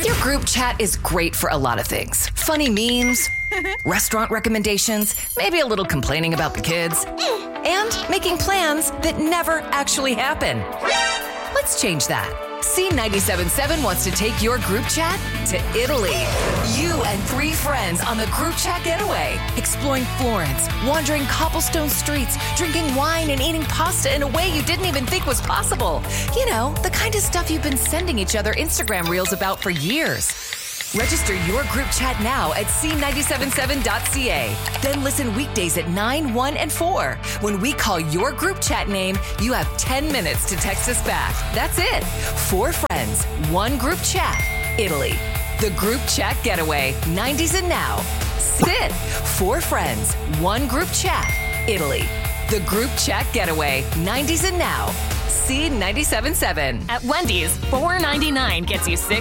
Your group chat is great for a lot of things. Funny memes, restaurant recommendations, maybe a little complaining about the kids, and making plans that never actually happen. Let's change that. C97.7 wants to take your group chat to Italy. You and 3 friends on the group chat getaway, exploring Florence, wandering cobblestone streets, drinking wine and eating pasta in a way you didn't even think was possible. You know, the kind of stuff you've been sending each other Instagram reels about for years. Register your group chat now at c977.ca. Then listen weekdays at 9, 1, and 4. When we call your group chat name, you have 10 minutes to text us back. That's it. 4 friends, 1 group chat, Italy. The group chat getaway, 90s and now. Sit. 4 friends, 1 group chat, Italy. The group chat getaway, 90s and now. C97.7. At Wendy's, $4.99 gets you 6